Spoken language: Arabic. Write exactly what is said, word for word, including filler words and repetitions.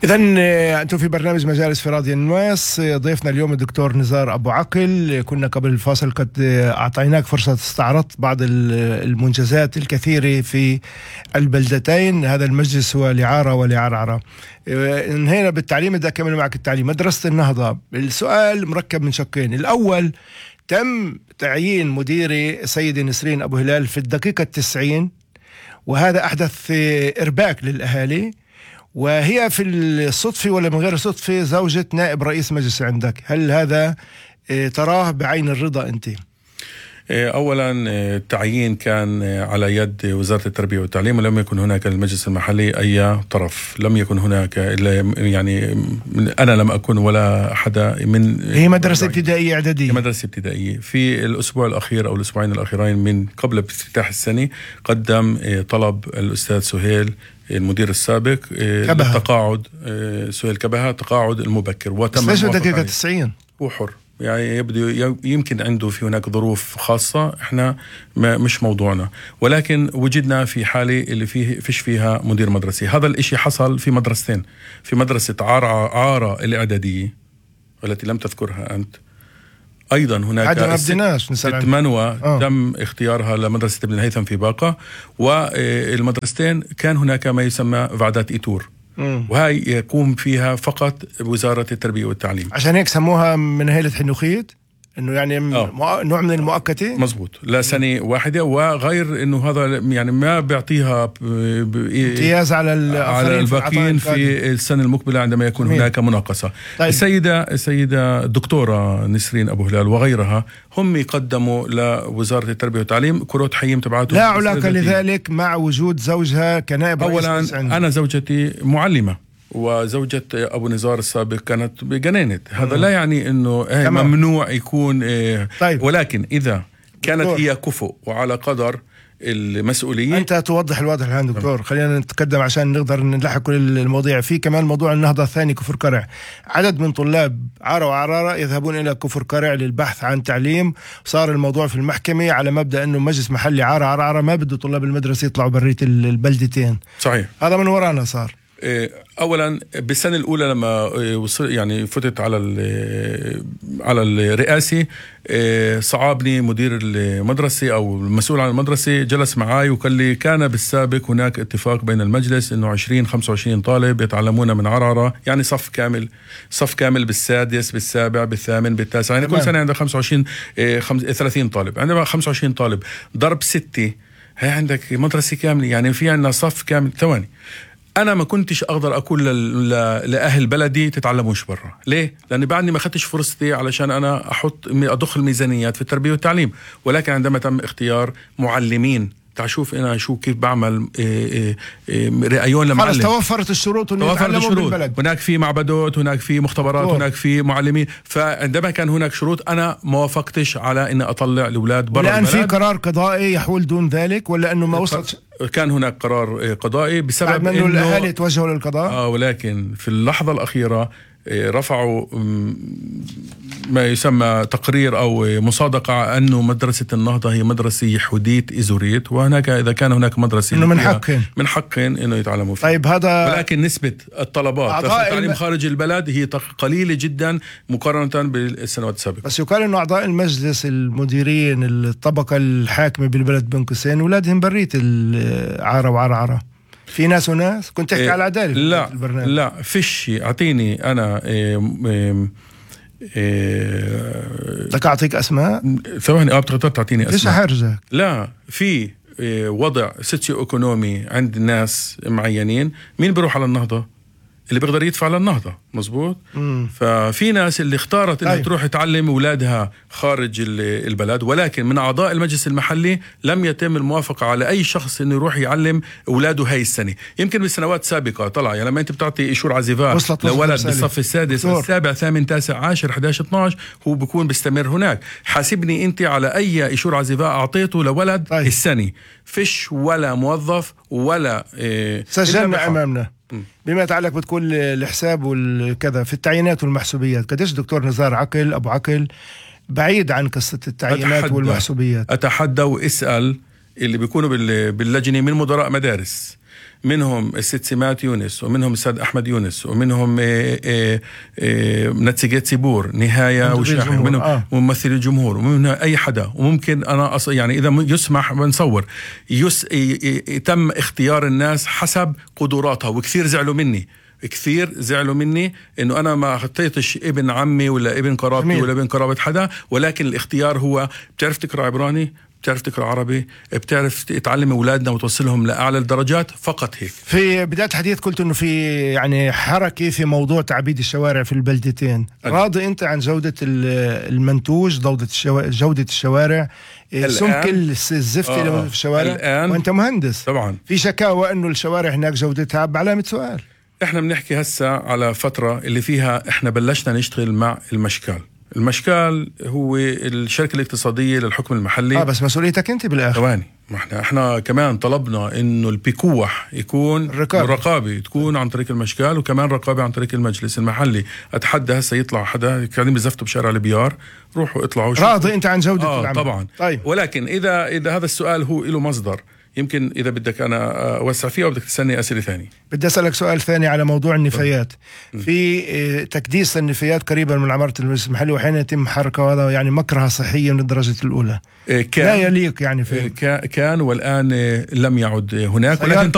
إذن أنتم في برنامج مجالس في راديو النواس. ضيفنا اليوم الدكتور نزار أبو عقل. كنا قبل الفاصل قد أعطيناك فرصة استعرضت بعض المنجزات الكثيرة في البلدتين. هذا المجلس هو لعارة ولعرعرة. انهينا بالتعليم، بدي أكمل معك التعليم. مدرسة النهضة، السؤال مركب من شقين. الأول، تم تعيين مديري سيدة نسرين أبو هلال في الدقيقة التسعين، وهذا أحدث إرباك للأهالي، وهي في الصدفة ولا من غير الصدفة زوجة نائب رئيس مجلس عندك. هل هذا تراه بعين الرضا أنت؟ أولا التعيين كان على يد وزارة التربية والتعليم، ولم يكن هناك المجلس المحلي أي طرف. لم يكن هناك إلا يعني أنا لم أكن ولا أحد من. هي مدرسة ابتدائية إعدادية؟ مدرسة ابتدائية. في الأسبوع الأخير أو الأسبوعين الأخيرين من قبل افتتاح السنة قدم طلب الأستاذ سهيل المدير السابق للتقاعد، سهيل كبهة، تقاعد المبكر، وتم ليش دقيقة تسعين؟ وحر يعني يبدو يمكن عنده في هناك ظروف خاصة، احنا ما مش موضوعنا، ولكن وجدنا في حالة اللي فيه فيش فيها مدير مدرسي. هذا الاشي حصل في مدرستين، في مدرسة عارة, عارة الإعدادية والتي لم تذكرها أنت، أيضا هناك ست منوى آه. تم اختيارها لمدرسة ابن الهيثم في باقة، والمدرستين كان هناك ما يسمى فعدات إيتور، مم. وهي يقوم فيها فقط وزارة التربية والتعليم. عشان هيك سموها من هيلة حنوخيت، انه يعني آه. نوع من المؤقتة. مزبوط، لا سنة واحدة، وغير انه هذا يعني ما بيعطيها امتياز على على الباقيين في, في السنة المقبلة عندما يكون مين. هناك مناقصة. طيب. السيدة السيدة الدكتورة نسرين أبو هلال وغيرها هم يقدموا لوزارة التربية والتعليم كروت حيم تبعاتهم. لا علاقة لذلك مع وجود زوجها كنائب رئيس. أولا أنا زوجتي معلمة، وزوجة أبو نزار السابق كانت بجنينة. هذا لا يعني أنه ممنوع يكون. طيب. ولكن إذا كانت دكتور. هي كفؤ وعلى قدر المسؤولية. أنت توضح الواضح الآن دكتور. خلينا نتقدم عشان نقدر نلحق كل المواضيع. في كمان موضوع النهضة الثاني كفر كرع. عدد من طلاب عارة وعرارة يذهبون إلى كفر كرع للبحث عن تعليم. صار الموضوع في المحكمة على مبدأ أنه مجلس محلي عارة عرارة ما بده طلاب المدرسة يطلعوا بريت البلدتين. صحيح، هذا من ورانا صار. اولا بالسنه الاولى لما وصل يعني فتت على على الرئاسه، صعبني مدير المدرسه او المسؤول عن المدرسه، جلس معي وقال لي كان بالسابق هناك اتفاق بين المجلس انه عشرين خمسة وعشرين طالب يتعلمون من عرعرة، يعني صف كامل، صف كامل بالسادس بالسابع بالثامن بالتاسع، يعني كل سنه عندك خمسة وعشرين ثلاثين طالب. عندما خمسة وعشرين طالب ضرب ستة، هي عندك مدرسه كامله، يعني في عندنا صف كامل. ثواني، أنا ما كنتش أقدر أقول لأهل بلدي تتعلموش برا. ليه؟ لأني بعدني ما خدتش فرصتي علشان أنا أحط أضخ الميزانيات في التربية والتعليم. ولكن عندما تم اختيار معلمين، تعشوف أنا شو كيف بعمل إيه إيه رأيون لمعلم. خلاص توفرت الشروط إنه يتعلموا بالبلد. هناك في معبدات، هناك في مختبرات، أوه. هناك في معلمين. فعندما كان هناك شروط أنا ما وافقتش على إن أطلع الأولاد برا البلد. الآن في قرار قضائي يحول دون ذلك ولا إنه ما وصلت؟ كان هناك قرار قضائي بسبب إنه الأهالي توجهوا للقضاء. آه ولكن في اللحظة الأخيرة رفعوا ما يسمى تقرير أو مصادقة أنه مدرسة النهضة هي مدرسة يهودية إزوريت، وهناك إذا كان هناك مدرسة إنه من حقهم من حقهم إنه يتعلموا فيها. طيب هذا، ولكن نسبة الطلبات في التعليم خارج البلد هي قليلة جدا مقارنة بالسنوات السابقة. بس يقال إنه أعضاء المجلس المديرين الطبقة الحاكمة بالبلد بن قوسين أولادهم بريت العارة وعرعرة. في ناس وناس كنت تحكي إيه على عدالة. لا لا فيش. أعطيني أنا إيه إيه إيه لك أعطيك أسماء. ثواني أه بتقدر تعطيني أسماء. ليش حرجك؟ لا في إيه وضع سوسيو ايكونومي عند الناس معينين. مين بيروح على النهضة؟ اللي بيقدر يدفع للنهضة. مزبوط. مم. ففي ناس اللي اختارت انها تروح تعلم اولادها خارج البلد، ولكن من اعضاء المجلس المحلي لم يتم الموافقة على اي شخص انه يروح يعلم اولاده هاي السنة. يمكن بالسنوات السابقة طلع، يعني لما انت بتعطي ايشور عزيفاء لولد بالصف السادس السابع ثامن تاسع عاشر احد عشر اثنا عشر، هو بيكون بيستمر هناك. حاسبني انت على اي ايشور عزيفاء اعطيته لولد طيب. السنة فيش ولا موظف ولا إيه سجلنا امامنا. بما يتعلق بتقول الحساب والكذا في التعيينات والمحسوبيات، قديش دكتور نزار عقل أبو عقل بعيد عن قصة التعيينات أتحدى والمحسوبيات؟ أتحدى واسأل اللي بيكونوا باللجنة من مدراء مدارس، منهم الست سمات يونس، ومنهم السيد أحمد يونس، ومنهم نتيجة سيبور نهاية وشاحن، ومنهم آه. ممثل الجمهور، ومنهم أي حدا. وممكن أنا أص... يعني إذا يسمح بنصور يس... يتم اختيار الناس حسب قدراتها. وكثير زعلوا مني كثير زعلوا مني انه انا ما خطيتش ابن عمي ولا ابن قرابتي ولا ابن قرابة حدا، ولكن الاختيار هو بتعرف تقرأ عبراني، بتعرف تقرأ عربي، بتعرف تعلم أولادنا وتوصلهم لأعلى الدرجات، فقط هيك. في بداية الحديث قلت إنه في يعني حركة في موضوع تعبيد الشوارع في البلدتين. أجل. راضي أنت عن جودة المنتوج، جودة الشوارع، جودة الشوارع، سمك الزفت اللي آه. في الشوارع الآن. وأنت مهندس طبعا. في شكاوى إنه الشوارع هناك جودتها بعلامة سؤال. إحنا بنحكي هسا على فترة اللي فيها إحنا بلشنا نشتغل مع المشكال. المشكال هو الشركة الاقتصادية للحكم المحلي. اه بس مسؤوليتك انت بالاخر. ثواني، ما احنا احنا كمان طلبنا انه البيكوح يكون الرقابة. الرقابة تكون عن طريق المشكال، وكمان رقابة عن طريق المجلس المحلي. اتحدى هسه يطلع حدا قاعدين بزفتوا بشارع البيار، روحوا اطلعوا. راضي انت عن جودة آه العمل؟ طبعا. طيب. ولكن اذا اذا هذا السؤال هو له مصدر، يمكن إذا بدك أنا أوسع فيه أو بدك تسألني أسئلة ثانية. بدي أسألك سؤال ثاني على موضوع النفايات. في تكديس النفايات قريبا من عمارة المجلس المحلي، وحين يتم حركة وهذا يعني مكرهة صحية من الدرجة الأولى. كان لا يليق يعني في كان والآن لم يعد هناك، ولكن